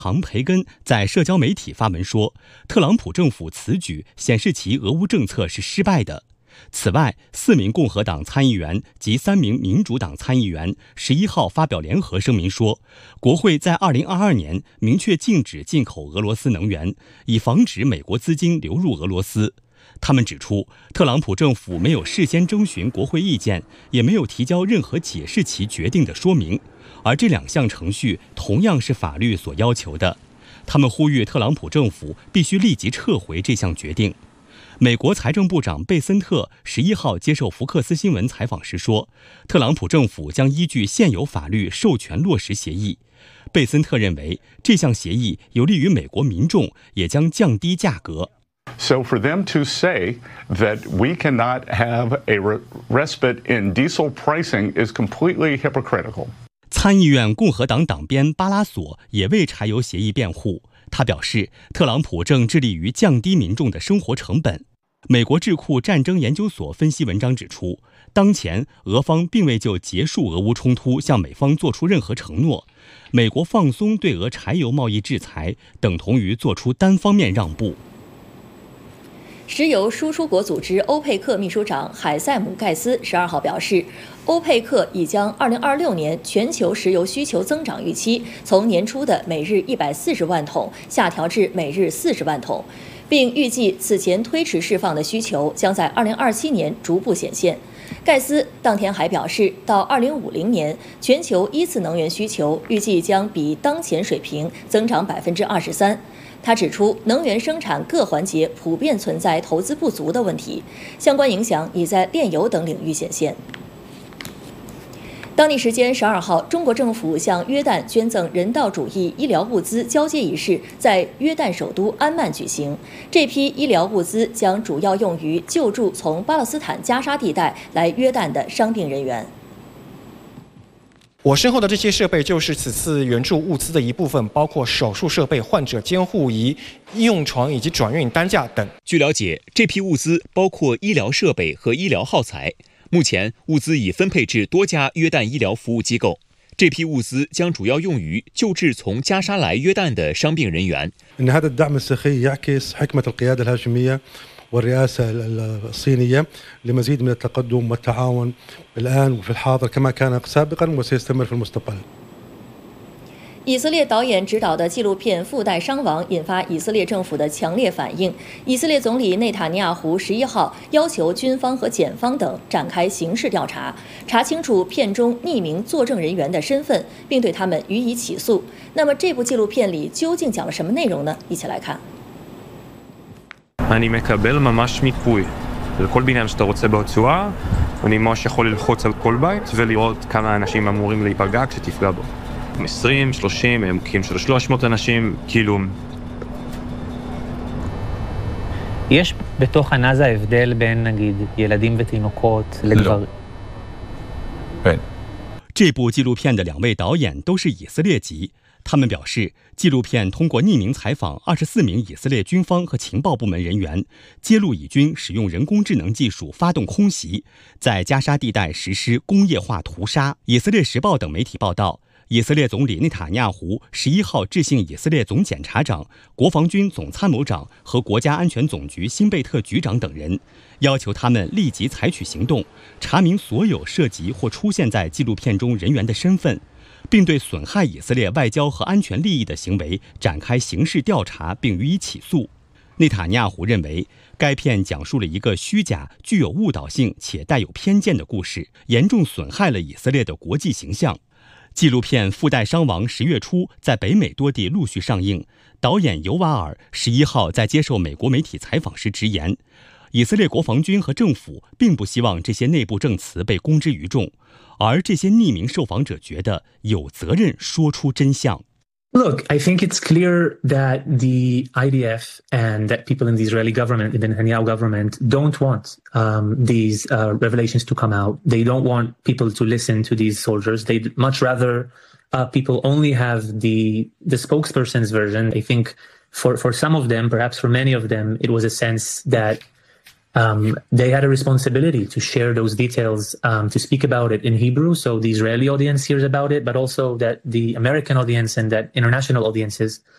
庞培根在社交媒体发文说，特朗普政府此举显示其俄乌政策是失败的。此外，4名共和党参议员及3名民主党参议员11号发表联合声明说，国会在2022年明确禁止进口俄罗斯能源，以防止美国资金流入俄罗斯。他们指出，特朗普政府没有事先征询国会意见，也没有提交任何解释其决定的说明，而这2项程序同样是法律所要求的。他们呼吁特朗普政府必须立即撤回这项决定。美国财政部长贝森特11号接受福克斯新闻采访时说，特朗普政府将依据现有法律授权落实协议。贝森特认为，这项协议有利于美国民众，也将降低价格。 So for them to say that we cannot have a respite in diesel pricing is completely hypocritical. 参议院共和党党鞭巴拉索也为柴油协议辩护，他表示，特朗普正致力于降低民众的生活成本。美国智库战争研究所分析文章指出，当前俄方并未就结束俄乌冲突向美方做出任何承诺，美国放松对俄柴油贸易制裁，等同于做出单方面让步。 石油输出国组织欧佩克秘书长海塞姆·盖斯12号表示，欧佩克已将2026年全球石油需求增长预期从年初的每日140万桶下调至每日40万桶，并预计此前推迟释放的需求将在2027年逐步显现。盖斯当天还表示，到2050年，全球依次能源需求预计将比当前水平增长23%。他指出，能源生产各环节普遍存在投资不足的问题，相关影响已在炼油等领域显现。当地时间12号，中国政府向约旦捐赠人道主义医疗物资交接仪式在约旦首都安曼举行。这批医疗物资将主要用于救助从巴勒斯坦加沙地带来约旦的伤病人员。 我身后的这些设备就是此次援助物资的一部分，包括手术设备、患者监护仪、医用床以及转运担架等。 据了解，这批物资包括医疗设备和医疗耗材。目前，物资已分配至多家约旦医疗服务机构。这批物资将主要用于救治从加沙来约旦的伤病人员。 والرئاسة الصينية لمزيد من التقدم والتعاون الآن وفي الحاضر كما كان سابقا وسيستمر في المستقبل。 以色列导演执导的纪录片《附带伤亡》引发以色列政府的强烈反应。以色列总理内塔尼亚胡11号要求军方和检方等展开刑事调查，查清楚片中匿名作证人员的身份，并对他们予以起诉。那么这部纪录片里究竟讲了什么内容呢？一起来看。 אני מקבל ממש מיפוי לכל בניין שאתה רוצה ברצועה. אני ממש יכול ללחוץ על כל בית ולראות כמה אנשים אמורים להיפגע כשתפגע בו. 20, 30, מקרים של 300 אנשים, כאילו... יש בתוך עזה הבדל בין, נגיד, ילדים ותינוקות לגברים? 这部纪录片的2位导演都是以色列籍。他们表示，纪录片通过匿名采访24名以色列军方和情报部门人员，揭露以军使用人工智能技术发动空袭，在加沙地带实施工业化屠杀。以色列时报等媒体报道，以色列总理内塔尼亚胡11号致信以色列总检察长、国防军总参谋长和国家安全总局辛贝特局长等人，要求他们立即采取行动，查明所有涉及或出现在纪录片中人员的身份，并对损害以色列外交和安全利益的行为展开刑事调查并予以起诉。内塔尼亚胡认为，该片讲述了一个虚假、具有误导性且带有偏见的故事，严重损害了以色列的国际形象。纪录片《附带伤亡》10月初在北美多地陆续上映。导演尤瓦尔11号在接受美国媒体采访时直言，以色列国防军和政府并不希望这些内部证词被公之于众，而这些匿名受访者觉得有责任说出真相。 Look, I think it's clear that the IDF and that people in the Israeli government, in the Netanyahu government, don't want these revelations to come out. They don't want people to listen to these soldiers. They'd much rather people only have the spokesperson's version. I think for some of them, perhaps for many of them, it was a sense that they had a responsibility to share those details, to speak about it in Hebrew, so the Israeli audience hears about it, but also that the American audience and that international audiences